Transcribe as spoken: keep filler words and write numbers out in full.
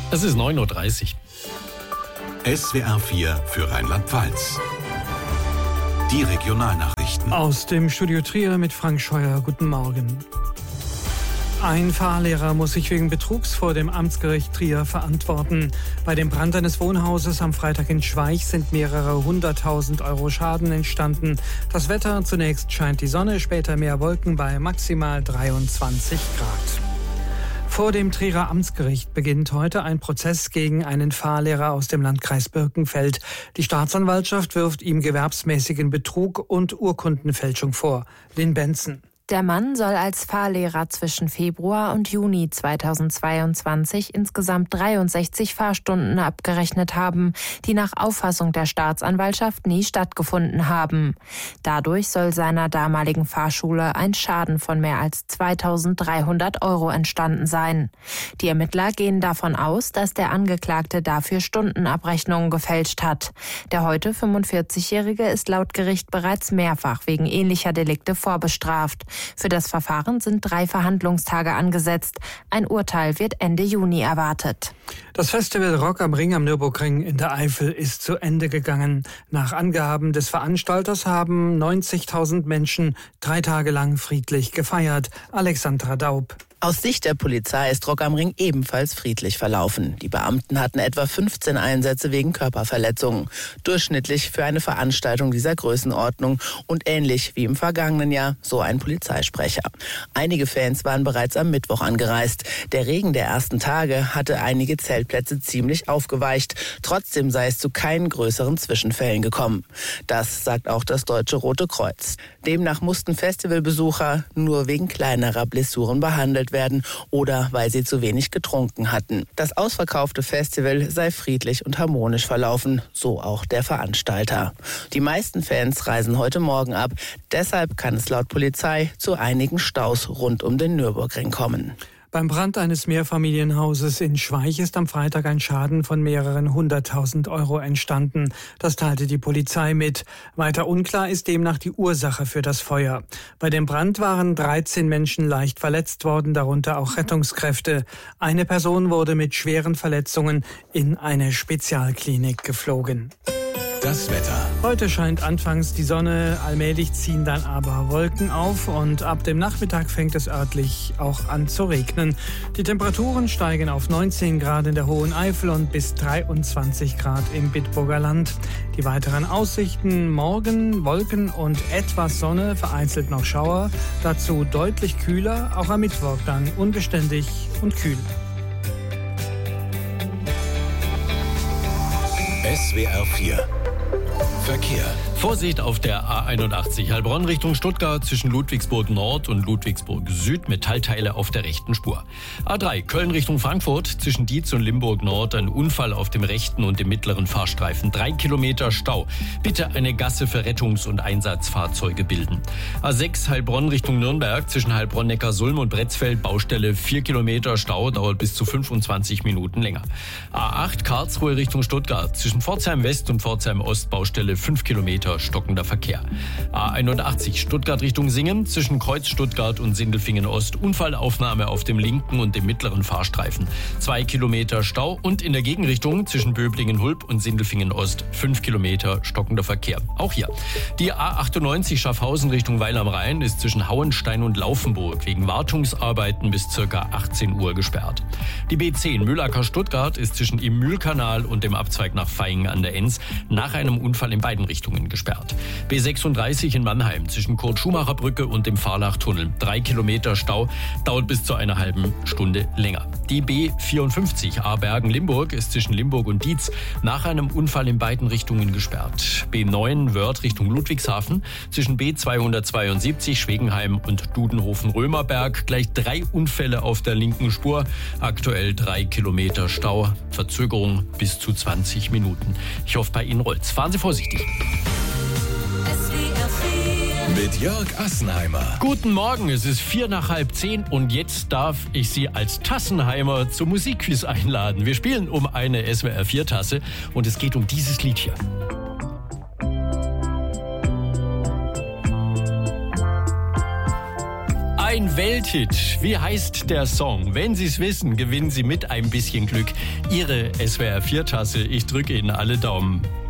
Es ist neun Uhr dreißig. S W R vier für Rheinland-Pfalz. Die Regionalnachrichten. Aus dem Studio Trier mit Frank Scheuer. Guten Morgen. Ein Fahrlehrer muss sich wegen Betrugs vor dem Amtsgericht Trier verantworten. Bei dem Brand eines Wohnhauses am Freitag in Schweich sind mehrere hunderttausend Euro Schaden entstanden. Das Wetter: zunächst scheint die Sonne, später mehr Wolken bei maximal dreiundzwanzig Grad. Vor dem Trierer Amtsgericht beginnt heute ein Prozess gegen einen Fahrlehrer aus dem Landkreis Birkenfeld. Die Staatsanwaltschaft wirft ihm gewerbsmäßigen Betrug und Urkundenfälschung vor. Lynn Benson. Der Mann soll als Fahrlehrer zwischen Februar und Juni zweitausendzweiundzwanzig insgesamt dreiundsechzig Fahrstunden abgerechnet haben, die nach Auffassung der Staatsanwaltschaft nie stattgefunden haben. Dadurch soll seiner damaligen Fahrschule ein Schaden von mehr als zweitausenddreihundert Euro entstanden sein. Die Ermittler gehen davon aus, dass der Angeklagte dafür Stundenabrechnungen gefälscht hat. Der heute fünfundvierzigjährige ist laut Gericht bereits mehrfach wegen ähnlicher Delikte vorbestraft. Für das Verfahren sind drei Verhandlungstage angesetzt. Ein Urteil wird Ende Juni erwartet. Das Festival Rock am Ring am Nürburgring in der Eifel ist zu Ende gegangen. Nach Angaben des Veranstalters haben neunzigtausend Menschen drei Tage lang friedlich gefeiert. Alexandra Daub. Aus Sicht der Polizei ist Rock am Ring ebenfalls friedlich verlaufen. Die Beamten hatten etwa fünfzehn Einsätze wegen Körperverletzungen. Durchschnittlich für eine Veranstaltung dieser Größenordnung und ähnlich wie im vergangenen Jahr, so ein Polizeisprecher. Einige Fans waren bereits am Mittwoch angereist. Der Regen der ersten Tage hatte einige Zeltplätze ziemlich aufgeweicht. Trotzdem sei es zu keinen größeren Zwischenfällen gekommen. Das sagt auch das Deutsche Rote Kreuz. Demnach mussten Festivalbesucher nur wegen kleinerer Blessuren behandelt werden oder weil sie zu wenig getrunken hatten. Das ausverkaufte Festival sei friedlich und harmonisch verlaufen, so auch der Veranstalter. Die meisten Fans reisen heute Morgen ab. Deshalb kann es laut Polizei zu einigen Staus rund um den Nürburgring kommen. Beim Brand eines Mehrfamilienhauses in Schweich ist am Freitag ein Schaden von mehreren hunderttausend Euro entstanden. Das teilte die Polizei mit. Weiter unklar ist demnach die Ursache für das Feuer. Bei dem Brand waren dreizehn Menschen leicht verletzt worden, darunter auch Rettungskräfte. Eine Person wurde mit schweren Verletzungen in eine Spezialklinik geflogen. Das Wetter. Heute scheint anfangs die Sonne, allmählich ziehen dann aber Wolken auf und ab dem Nachmittag fängt es örtlich auch an zu regnen. Die Temperaturen steigen auf neunzehn Grad in der Hohen Eifel und bis dreiundzwanzig Grad im Bitburger Land. Die weiteren Aussichten: morgen Wolken und etwas Sonne, vereinzelt noch Schauer, dazu deutlich kühler, auch am Mittwoch dann unbeständig und kühl. S W R vier Verkehr. Vorsicht auf der A einundachtzig Heilbronn Richtung Stuttgart zwischen Ludwigsburg Nord und Ludwigsburg Süd, Metallteile auf der rechten Spur. A drei Köln Richtung Frankfurt zwischen Dietz und Limburg Nord, ein Unfall auf dem rechten und dem mittleren Fahrstreifen. Drei Kilometer Stau. Bitte eine Gasse für Rettungs- und Einsatzfahrzeuge bilden. A sechs Heilbronn Richtung Nürnberg zwischen Heilbronn-Neckarsulm und Bretzfeld, Baustelle, vier Kilometer Stau, dauert bis zu fünfundzwanzig Minuten länger. A acht Karlsruhe Richtung Stuttgart zwischen Pforzheim West und Pforzheim Ost, Baustelle, fünf Kilometer stockender Verkehr. A einundachtzig Stuttgart Richtung Singen zwischen Kreuz Stuttgart und Sindelfingen Ost, Unfallaufnahme auf dem linken und dem mittleren Fahrstreifen. Zwei Kilometer Stau und in der Gegenrichtung zwischen Böblingen-Hulb und Sindelfingen Ost, fünf Kilometer stockender Verkehr. Auch hier. Die A achtundneunzig Schaffhausen Richtung Weil am Rhein ist zwischen Hauenstein und Laufenburg wegen Wartungsarbeiten bis ca. achtzehn Uhr gesperrt. Die B zehn Mühlacker Stuttgart ist zwischen im Mühlkanal und dem Abzweig nach Vaihingen an der Enns nach einem Unfall in beiden Richtungen gesperrt. B sechsunddreißig in Mannheim zwischen Kurt-Schumacher-Brücke und dem Fahrlachtunnel. Drei Kilometer Stau, dauert bis zu einer halben Stunde länger. Die B vierundfünfzig Aarbergen-Limburg ist zwischen Limburg und Dietz nach einem Unfall in beiden Richtungen gesperrt. B neun Wörth Richtung Ludwigshafen zwischen B zweihundertzweiundsiebzig Schwegenheim und Dudenhofen-Römerberg. Gleich drei Unfälle auf der linken Spur. Aktuell drei Kilometer Stau. Verzögerung bis zu zwanzig Minuten. Ich hoffe, bei Ihnen rollt's. Fahren Sie vorsichtig. Mit Jörg Assenheimer. Guten Morgen, es ist vier nach halb zehn und jetzt darf ich Sie als Tassenheimer zum Musikquiz einladen. Wir spielen um eine S W R vier Tasse und es geht um dieses Lied hier. Ein Welthit. Wie heißt der Song? Wenn Sie es wissen, gewinnen Sie mit ein bisschen Glück Ihre S W R vier Tasse. Ich drücke Ihnen alle Daumen.